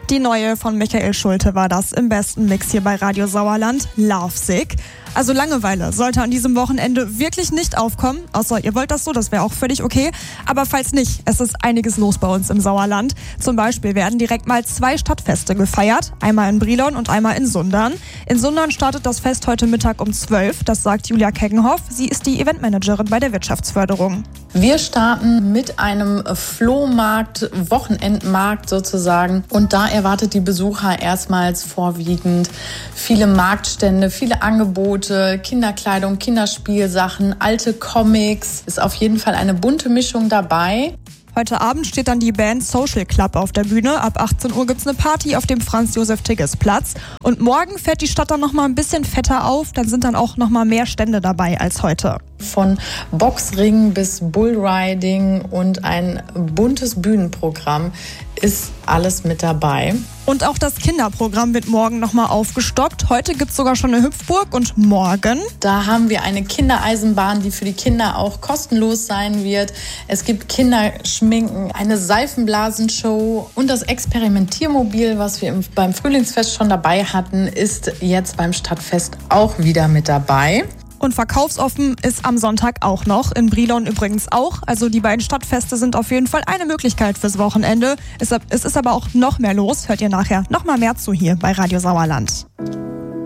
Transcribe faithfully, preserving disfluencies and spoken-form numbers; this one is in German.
Die neue von Michael Schulte war das im besten Mix hier bei Radio Sauerland, Lovesick. Also Langeweile sollte an diesem Wochenende wirklich nicht aufkommen, außer ihr wollt das so, das wäre auch völlig okay. Aber falls nicht, es ist einiges los bei uns im Sauerland. Zum Beispiel werden direkt mal zwei Stadtfeste gefeiert, einmal in Brilon und einmal in Sundern. In Sundern startet das Fest heute Mittag um zwölf, das sagt Julia Keggenhoff. Sie ist die Eventmanagerin bei der Wirtschaftsförderung. Wir starten mit einem Flohmarkt, Wochenendmarkt sozusagen, und da erwartet die Besucher erstmals vorwiegend viele Marktstände, viele Angebote, Kinderkleidung, Kinderspielsachen, alte Comics. Ist auf jeden Fall eine bunte Mischung dabei. Heute Abend steht dann die Band Social Club auf der Bühne. Ab achtzehn Uhr gibt's eine Party auf dem Franz-Josef-Tigges-Platz. Und morgen fährt die Stadt dann noch mal ein bisschen fetter auf. Dann sind dann auch noch mal mehr Stände dabei als heute. Von Boxring bis Bullriding und ein buntes Bühnenprogramm ist alles mit dabei. Und auch das Kinderprogramm wird morgen nochmal aufgestockt. Heute gibt's sogar schon eine Hüpfburg und morgen? Da haben wir eine Kindereisenbahn, die für die Kinder auch kostenlos sein wird. Es gibt Kinderschminken, eine Seifenblasenshow und das Experimentiermobil, was wir beim Frühlingsfest schon dabei hatten, ist jetzt beim Stadtfest auch wieder mit dabei. Und verkaufsoffen ist am Sonntag auch noch, in Brilon übrigens auch. Also die beiden Stadtfeste sind auf jeden Fall eine Möglichkeit fürs Wochenende. Es ist aber auch noch mehr los, hört ihr nachher noch mal mehr zu hier bei Radio Sauerland.